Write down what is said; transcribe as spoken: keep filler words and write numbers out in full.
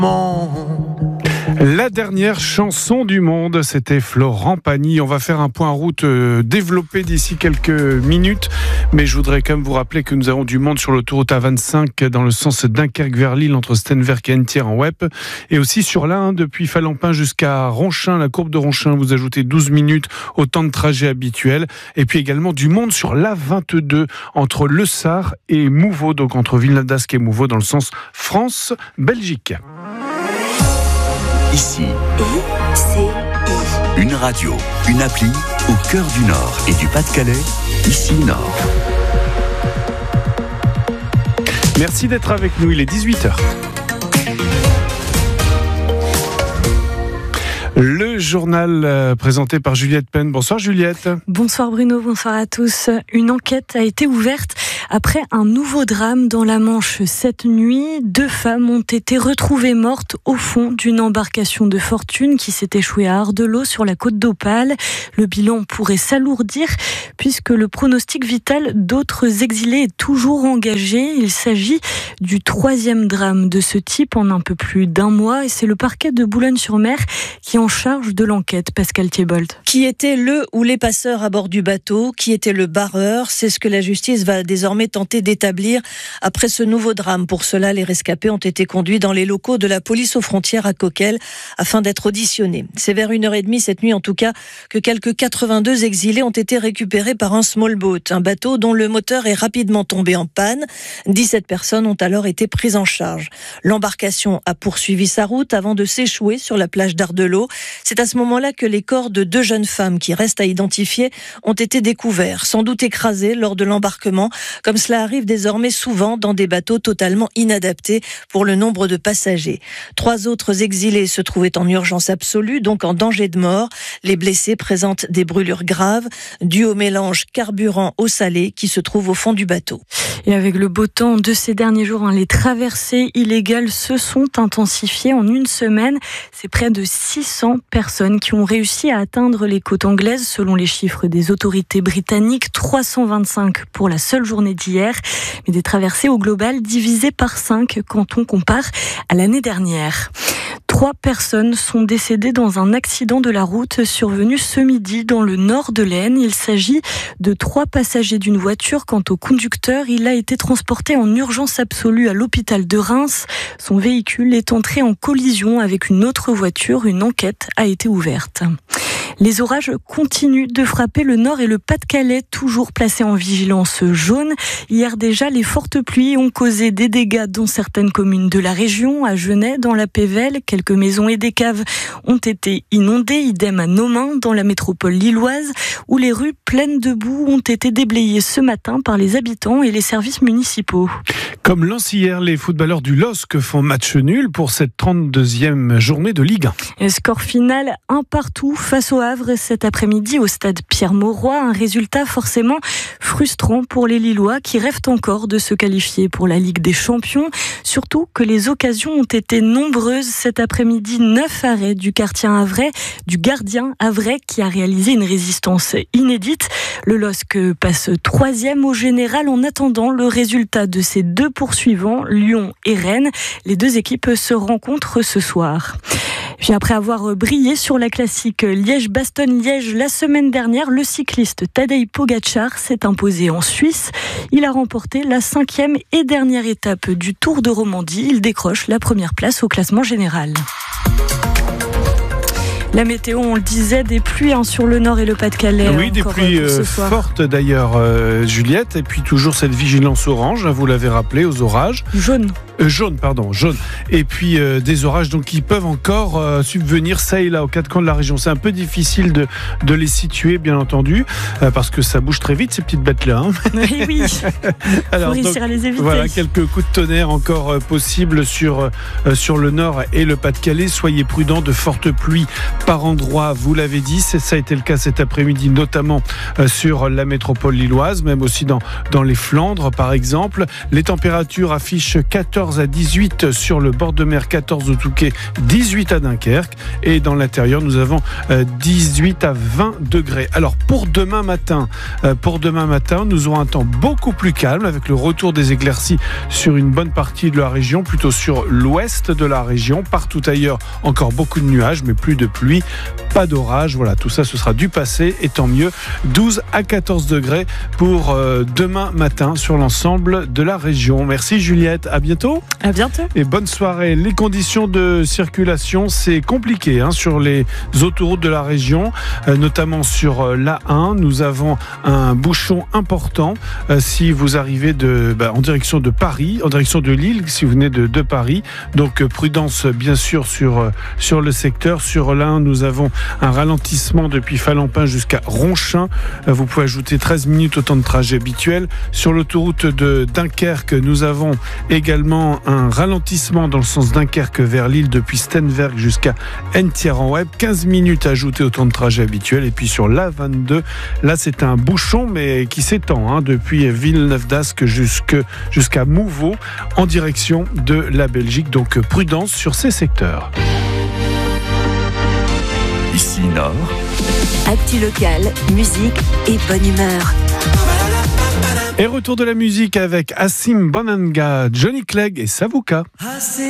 La dernière chanson du monde, c'était Florent Pagny. On va faire un point route euh, développé d'ici quelques minutes, mais je voudrais quand même vous rappeler que nous avons du monde sur l'autoroute A vingt-cinq dans le sens Dunkerque vers Lille entre Stenwerk et Entière en Wep, et aussi sur l'A un depuis Falampin jusqu'à Ronchin, la courbe de Ronchin. Vous ajoutez douze minutes au temps de trajet habituel, et puis également du monde sur l'A vingt-deux entre Le Sart et Mouveau, donc entre Villeneuve-d'Ascq et Mouveau dans le sens France-Belgique. Ici, I C I. Une radio, une appli au cœur du Nord et du Pas-de-Calais, ici Nord. Merci d'être avec nous, il est dix-huit heures. Le journal euh, présenté par Juliette Penn. Bonsoir Juliette. Bonsoir Bruno, bonsoir à tous. Une enquête a été ouverte après un nouveau drame dans la Manche. Cette nuit, deux femmes ont été retrouvées mortes au fond d'une embarcation de fortune qui s'est échouée à Ardelot sur la côte d'Opale. Le bilan pourrait s'alourdir puisque le pronostic vital d'autres exilés est toujours engagé. Il s'agit du troisième drame de ce type en un peu plus d'un mois et c'est le parquet de Boulogne-sur-Mer qui est en charge de l'enquête. Pascal Thiebold. Qui était le ou les passeurs à bord du bateau? Qui était le barreur? C'est ce que la justice va désormais tenter d'établir après ce nouveau drame. Pour cela, les rescapés ont été conduits dans les locaux de la police aux frontières à Coquelles afin d'être auditionnés. C'est vers une heure et demie cette nuit en tout cas que quelques quatre-vingt-deux exilés ont été récupérés par un small boat, un bateau dont le moteur est rapidement tombé en panne. dix-sept personnes ont alors été prises en charge. L'embarcation a poursuivi sa route avant de s'échouer sur la plage d'Ardelot. C'est à ce moment-là que les corps de deux jeunes femmes qui restent à identifier ont été découverts, sans doute écrasés lors de l'embarquement, comme cela arrive désormais souvent dans des bateaux totalement inadaptés pour le nombre de passagers. Trois autres exilés se trouvaient en urgence absolue, donc en danger de mort. Les blessés présentent des brûlures graves, dues au mélange carburant-eau salée qui se trouve au fond du bateau. Et avec le beau temps de ces derniers jours, hein, les traversées illégales se sont intensifiées en une semaine. C'est près de six cents personnes qui ont réussi à atteindre les côtes anglaises selon les chiffres des autorités britanniques. trois cent vingt-cinq pour la seule journée d'hier. Mais des traversées au global divisées par cinq quand on compare à l'année dernière. Trois personnes sont décédées dans un accident de la route survenu ce midi dans le nord de l'Aisne. Il s'agit de trois passagers d'une voiture. Quant au conducteur, il a été transporté en urgence absolue à l'hôpital de Reims. Son véhicule est entré en collision avec une autre voiture. Une enquête a été ouverte. Les orages continuent de frapper le Nord et le Pas-de-Calais, toujours placés en vigilance jaune. Hier déjà, les fortes pluies ont causé des dégâts dans certaines communes de la région. À Genêt, dans la Pévèle, quelques maisons et des caves ont été inondées. Idem à Nomain, dans la métropole lilloise, où les rues pleines de boue ont été déblayées ce matin par les habitants et les services municipaux. Comme Lens hier, les footballeurs du L O S C font match nul pour cette trente-deuxième journée de Ligue un. Et score final, un partout face au Havre cet après-midi au stade Pierre-Mauroy. Un résultat forcément frustrant pour les Lillois qui rêvent encore de se qualifier pour la Ligue des Champions. Surtout que les occasions ont été nombreuses cet après-midi. Neuf arrêts du quartier havrais, du gardien havrais qui a réalisé une résistance inédite. Le L O S C passe troisième au général en attendant le résultat de ces deux poursuivants, Lyon et Rennes. Les deux équipes se rencontrent ce soir. Puis après avoir brillé sur la classique Liège-Bastogne-Liège la semaine dernière, le cycliste Tadej Pogačar s'est imposé en Suisse. Il a remporté la cinquième et dernière étape du Tour de Romandie. Il décroche la première place au classement général. La météo, on le disait, des pluies hein, sur le Nord et le Pas-de-Calais. Oui, des pluies euh, fortes d'ailleurs, euh, Juliette. Et puis toujours cette vigilance orange, hein, vous l'avez rappelé, aux orages. Jaune. Euh, jaune, pardon, jaune. Et puis euh, des orages donc, qui peuvent encore euh, subvenir ça et là aux quatre coins de la région. C'est un peu difficile de, de les situer, bien entendu, euh, parce que ça bouge très vite, ces petites bêtes-là. Hein. Oui, oui. Alors, faut réussir donc, à les éviter. Voilà, quelques coups de tonnerre encore euh, possibles sur, euh, sur le Nord et le Pas-de-Calais. Soyez prudents, de fortes pluies par endroit, vous l'avez dit, c'est, ça a été le cas cet après-midi, notamment euh, sur la métropole lilloise, même aussi dans, dans les Flandres, par exemple. Les températures affichent quatorze quatorze à dix-huit sur le bord de mer, quatorze au Touquet, dix-huit à Dunkerque. Et dans l'intérieur, nous avons dix-huit à vingt degrés. Alors pour demain matin, pour demain matin, nous aurons un temps beaucoup plus calme avec le retour des éclaircies sur une bonne partie de la région, plutôt sur l'ouest de la région. Partout ailleurs, encore beaucoup de nuages, mais plus de pluie, pas d'orage. Voilà, tout ça, ce sera du passé et tant mieux. douze à quatorze degrés pour euh, demain matin sur l'ensemble de la région. Merci Juliette, à bientôt. À bientôt. Et bonne soirée. Les conditions de circulation, c'est compliqué hein, sur les autoroutes de la région, euh, notamment sur euh, l'A un. Nous avons un bouchon important euh, si vous arrivez de, bah, en direction de Paris, en direction de Lille, si vous venez de, de Paris. Donc euh, prudence bien sûr sur, euh, sur le secteur. Sur l'A un, nous avons un ralentissement depuis Falampin jusqu'à Ronchin. Euh, vous pouvez ajouter treize minutes au temps de trajet habituel. Sur l'autoroute de Dunkerque, nous avons également un ralentissement dans le sens Dunkerque vers Lille depuis Stenwerk jusqu'à N-Tiers-en-Web. quinze minutes ajoutées au temps de trajet habituel. Et puis sur l'A vingt-deux, là c'est un bouchon mais qui s'étend hein, depuis Villeneuve-d'Ascq jusque, jusqu'à Mouveau en direction de la Belgique. Donc prudence sur ces secteurs. Ici Nord. Actu local, musique et bonne humeur. Et retour de la musique avec Assim Bonanga, Johnny Clegg et Savuka.